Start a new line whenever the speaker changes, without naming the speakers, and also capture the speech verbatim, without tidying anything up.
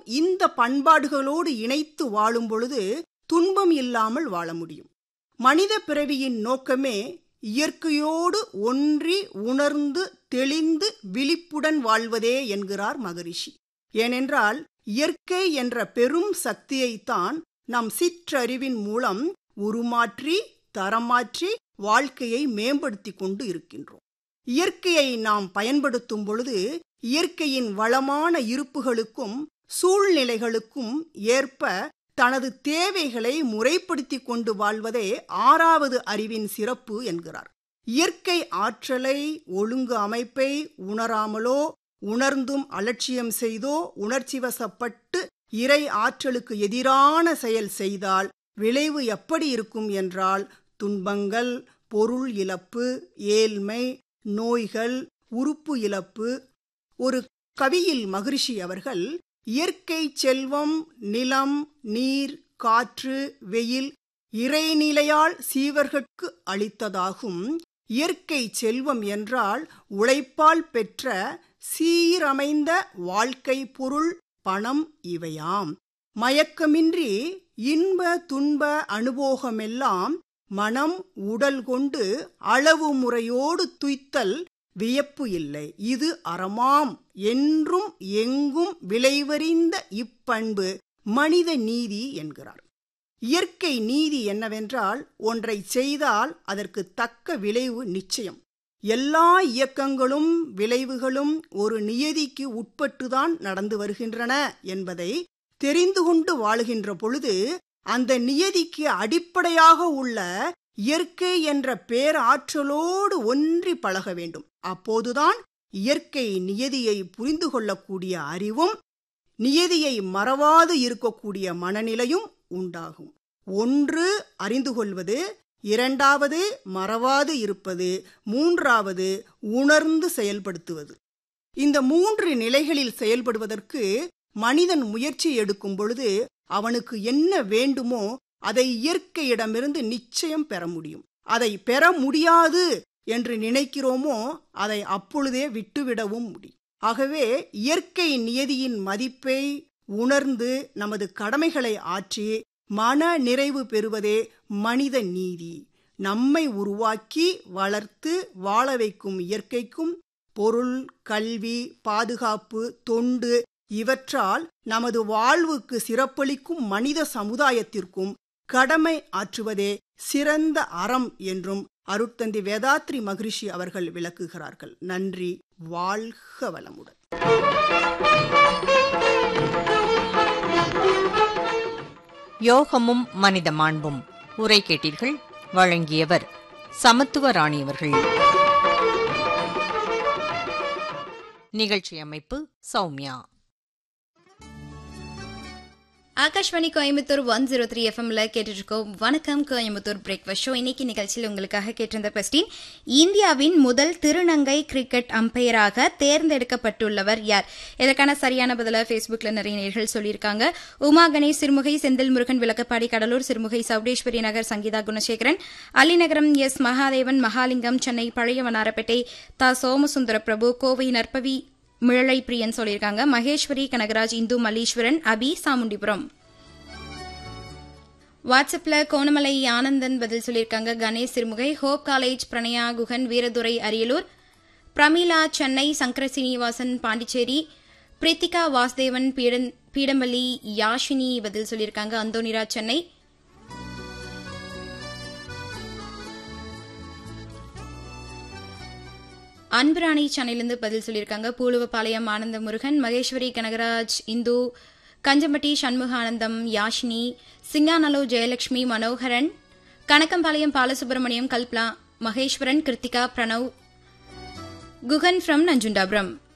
இந்த பண்பாடுகளோடு இணைத்து வாழும் பொழுது துன்பம் இல்லாமல் வாழ முடியும். மனித பிறவியின் நோக்கமே இயற்கையோடு ஒன்றி உணர்ந்து தெளிந்து விழிப்புடன் வாழ்வதே என்கிறார் மகரிஷி. ஏனென்றால் இயற்கை என்ற பெரும் சக்தியைத்தான் நம் சிற்றறிவின் மூலம் உருமாற்றி தரமாற்றி வாழ்க்கையை மேம்படுத்தி கொண்டு இருக்கின்றோம். இயற்கையை நாம் பயன்படுத்தும் பொழுது இயற்கையின் வளமான இருப்புகளுக்கும் சூழ்நிலைகளுக்கும் ஏற்ப தனது தேவைகளை முறைப்படுத்தி கொண்டு வாழ்வதே ஆறாவது அறிவின் சிறப்பு என்கிறார். இயற்கை ஆற்றலை ஒழுங்கு அமைப்பை உணராமலோ உணர்ந்தும் அலட்சியம் செய்தோ உணர்ச்சி வசப்பட்டு இறை ஆற்றலுக்கு எதிரான செயல் செய்தால் விளைவு எப்படி இருக்கும் என்றால் துன்பங்கள், பொருள் இழப்பு, ஏழ்மை, நோய்கள், உறுப்பு இழப்பு. ஒரு கவியில் மகரிஷி அவர்கள் இயற்கை செல்வம் நிலம், நீர், காற்று, வெயில் இறைநிலையால் சீவர்கட்கு அளித்ததாகும். இயற்கை செல்வம் என்றால் உழைப்பால் பெற்ற சீரமைந்த வாழ்க்கை பொருள் பணம் இவையாம். மயக்கமின்றி இன்ப துன்ப அனுபோகமெல்லாம் மனம் உடல் கொண்டு அளவு முறையோடு துய்த்தல் வியப்பு இல்லை. இது அறமாம் என்றும் எங்கும் விளைவறிந்த இப்பண்பு மனித நீதி என்கிறார். இயற்கை நீதி என்னவென்றால் ஒன்றை செய்தால் அதற்கு தக்க விளைவு நிச்சயம். எல்லா இயக்கங்களும் விளைவுகளும் ஒரு நியதிக்கு உட்பட்டுதான் நடந்து வருகின்றன என்பதை தெரிந்து கொண்டு வாழுகின்ற பொழுது அந்த நியதிக்கு அடிப்படையாக உள்ள இயற்கை என்ற பேராற்றலோடு ஒன்றி பழக வேண்டும். அப்போதுதான் இயற்கை நியதியை புரிந்து கொள்ளக்கூடிய அறிவும் நியதியை மறவாது இருக்கக்கூடிய மனநிலையும் உண்டாகும். ஒன்று அறிந்து கொள்வது, இரண்டாவது மறவாது இருப்பது, மூன்றாவது உணர்ந்து செயல்படுத்துவது. இந்த மூன்று நிலைகளில் செயல்படுவதற்கு மனிதன் முயற்சி எடுக்கும் பொழுது அவனுக்கு என்ன வேண்டுமோ அதை இயற்கையிடமிருந்து நிச்சயம் பெற முடியும். அதை பெற முடியாது என்று நினைக்கிறோமோ அதை அப்பொழுதே விட்டுவிடவும் முடியும். ஆகவே இயற்கை நியதியின் மதிப்பை உணர்ந்து நமது கடமைகளை ஆற்றி மன நிறைவு பெறுவதே மனித நீதி. நம்மை உருவாக்கி வளர்த்து வாழ வைக்கும் இயற்கைக்கும் பொருள், கல்வி, பாதுகாப்பு, தொண்டு இவற்றால் நமது வாழ்வுக்கு சிறப்பளிக்கும் மனித சமுதாயத்திற்கும் கடமை ஆற்றுவதே சிறந்த அறம் என்றும் அருட்தந்தை வேதாத்ரி மகரிஷி அவர்கள் விளக்குகிறார்கள். நன்றி. வாழ்க வளமுடன்.
யோகமும் மனித மாண்பும் உரை கேட்டீர்கள். வழங்கியவர் சமத்துவ ராணி அவர்கள். நிகழ்ச்சி அமைப்பு Soumya.
Akashvani Coimbatore one zero three எஃப்எம்ல கேட்டுட்டு இருக்கோம். வணக்கம் கோயம்புத்தூர் பிரேக்ஃபாஸ்ட் ஷோ. இன்னைக்கு நிகழ்ச்சியில் உங்களுக்காக கேட்டிருந்த கொஸ்டின், இந்தியாவின் முதல் திருநங்கை கிரிக்கெட் அம்பையராக தேர்ந்தெடுக்கப்பட்டுள்ளவர் யார்? இதற்கான சரியான பதில பேஸ்புக்ல நிறைய நேர்கள் சொல்லியிருக்காங்க. உமா கணேஷ் சிறுமுகை, செந்தில் முருகன் விளக்கப்பாடி கடலூர், சிறுமுகை சவுடேஸ்வரி நகர் சங்கீதா குணசேகரன், அலிநகரம் எஸ் மகாதேவன், மகாலிங்கம், சென்னை பழைய வண்ணாரப்பேட்டை தா சோமசுந்தர பிரபு, கோவை நற்பவி மிழலை பிரியன் சொல்லியிருக்காங்க. மகேஸ்வரி, கனகராஜ், இந்து மல்லீஸ்வரன், அபி, சாமுண்டிபுரம். வாட்ஸ்அப்ல கோணமலை ஆனந்தன் பதில் சொல்லியிருக்காங்க. கணேஷ் சிறுமுகை, ஹோப் காலேஜ் பிரணயா குகன், வீரதுரை அரியலூர், பிரமீளா சென்னை, சங்கர சீனிவாசன் பாண்டிச்சேரி, பிரித்திகா வாசுதேவன் பீடம்பள்ளி, யாஷினி பதில் சொல்லியிருக்காங்க. அந்தோனிரா சென்னை, அன்புராணி சென்னையிலிருந்து பதில் சொல்லியிருக்காங்க. பூலுவப்பாளையம் ஆனந்த முருகன், மகேஸ்வரி, கனகராஜ், இந்து, கஞ்சம்பட்டி சண்முகானந்தம், யாஷினி, சிங்காநல்லூ ஜெயலட்சுமி, மனோகரன், கணக்கம்பாளையம் பாலசுப்ரமணியம், கல்பனா, மகேஸ்வரன், கிருத்திகா, பிரணவ், குகன் ஃப்ரம் நஞ்சுண்டாபுரம்.